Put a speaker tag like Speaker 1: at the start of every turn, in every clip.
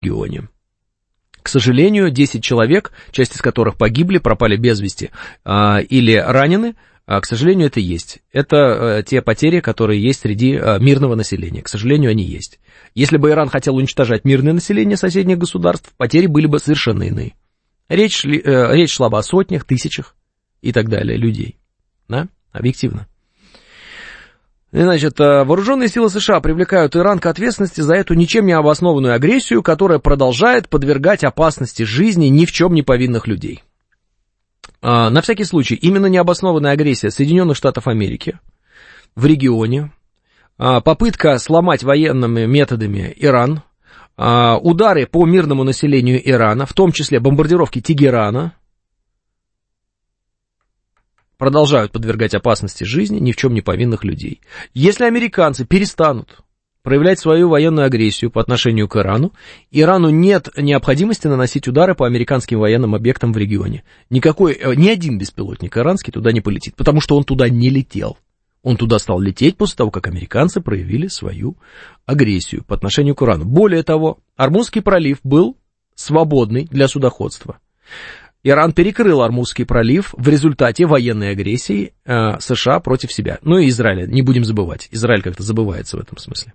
Speaker 1: регионе. К сожалению, 10 человек, часть из которых погибли, пропали без вести или ранены, к сожалению, это есть. Это те потери, которые есть среди мирного населения. К сожалению, они есть. Если бы Иран хотел уничтожать мирное население соседних государств, потери были бы совершенно иные. Речь шла бы о сотнях, тысячах и так далее людей. Да? Объективно. Значит, вооруженные силы США привлекают Иран к ответственности за эту ничем не обоснованную агрессию, которая продолжает подвергать опасности жизни ни в чем не повинных людей. На всякий случай, именно необоснованная агрессия Соединенных Штатов Америки в регионе, попытка сломать военными методами Иран, удары по мирному населению Ирана, в том числе бомбардировки Тегерана, продолжают подвергать опасности жизни ни в чем не повинных людей. Если американцы перестанут проявлять свою военную агрессию по отношению к Ирану, Ирану нет необходимости наносить удары по американским военным объектам в регионе. Ни один беспилотник иранский туда не полетит, потому что он туда не летел. Он туда стал лететь после того, как американцы проявили свою агрессию по отношению к Ирану. Более того, Ормузский пролив был свободный для судоходства. Иран перекрыл Ормузский пролив в результате военной агрессии США против себя. Ну и Израиля, не будем забывать. Израиль как-то забывается в этом смысле.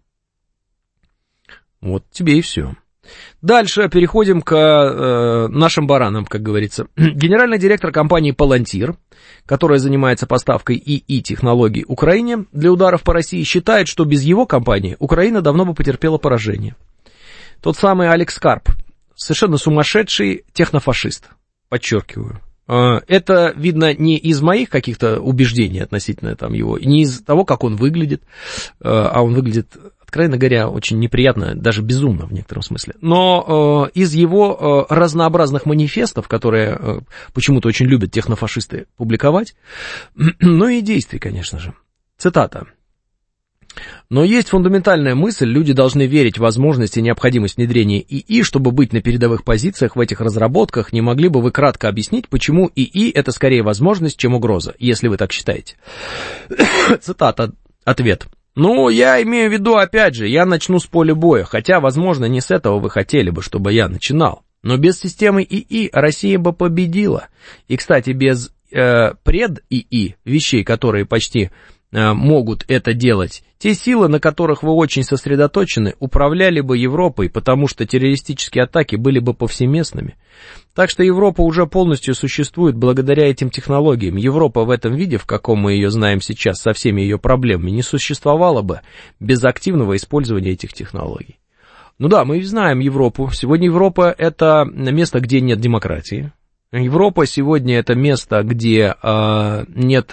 Speaker 1: Вот тебе и все. Дальше переходим к нашим баранам, как говорится. Генеральный директор компании Palantir, которая занимается поставкой ИИ-технологий Украине для ударов по России, считает, что без его компании Украина давно бы потерпела поражение. Тот самый Алекс Карп, совершенно сумасшедший технофашист. Подчеркиваю. Это видно не из моих каких-то убеждений относительно там его, не из того, как он выглядит, а он выглядит, откровенно говоря, очень неприятно, даже безумно в некотором смысле, но из его разнообразных манифестов, которые почему-то очень любят технофашисты публиковать, ну и действий, конечно же. Цитата. Но есть фундаментальная мысль, люди должны верить в возможность и необходимость внедрения ИИ, чтобы быть на передовых позициях в этих разработках. Не могли бы вы кратко объяснить, почему ИИ это скорее возможность, чем угроза, если вы так считаете? Цитата, ответ. Ну, я имею в виду, опять же, я начну с поля боя, хотя, возможно, не с этого вы хотели бы, чтобы я начинал. Но без системы ИИ Россия бы победила. И, кстати, без пред-ИИ, вещей, которые почти могут это делать, те силы, на которых вы очень сосредоточены, управляли бы Европой, потому что террористические атаки были бы повсеместными. Так что Европа уже полностью существует благодаря этим технологиям. Европа в этом виде, в каком мы ее знаем сейчас, со всеми ее проблемами, не существовала бы без активного использования этих технологий. Ну да, мы знаем Европу. Сегодня Европа — это место, где нет демократии. Европа сегодня — это место, где нет...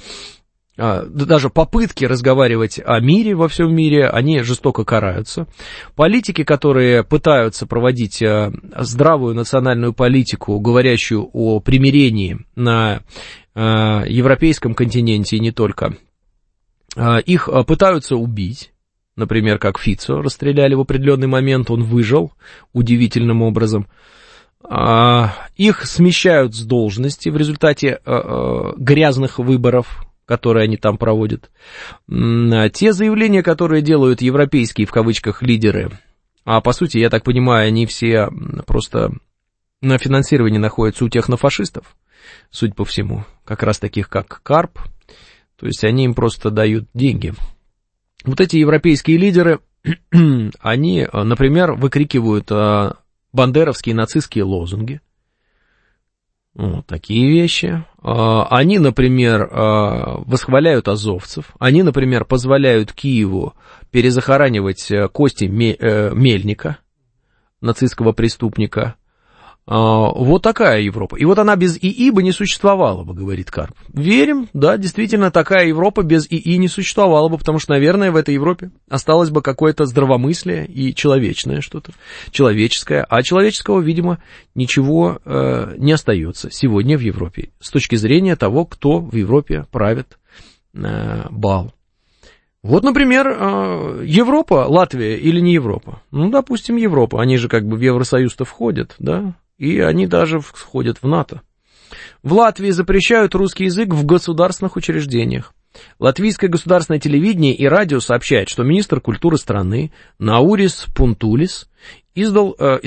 Speaker 1: даже попытки разговаривать о мире во всем мире, они жестоко караются. Политики, которые пытаются проводить здравую национальную политику, говорящую о примирении на европейском континенте и не только, их пытаются убить. Например, как Фицо расстреляли в определенный момент, он выжил удивительным образом. Их смещают с должности в результате грязных выборов, которые они там проводят. Те заявления, которые делают европейские, в кавычках, лидеры, а по сути, я так понимаю, они все просто на финансировании находятся у технофашистов, судя по всему, как раз таких, как Карп, то есть они им просто дают деньги. Вот эти европейские лидеры, они, например, выкрикивают бандеровские нацистские лозунги. Вот такие вещи. Они, например, восхваляют азовцев. Они, например, позволяют Киеву перезахоранивать кости Мельника, нацистского преступника. Вот такая Европа. И вот она без ИИ бы не существовала бы, говорит Карп. Верим, да, действительно, такая Европа без ИИ не существовала бы, потому что, наверное, в этой Европе осталось бы какое-то здравомыслие и человечное что-то, человеческое. А человеческого, видимо, ничего не остается сегодня в Европе с точки зрения того, кто в Европе правит бал. Вот, например, Европа, Латвия или не Европа? Ну, допустим, Европа. Они же как бы в Евросоюз-то входят, да? И они даже входят в НАТО. В Латвии запрещают русский язык в государственных учреждениях. Латвийское государственное телевидение и радио сообщает, что министр культуры страны Наурис Пунтулис издал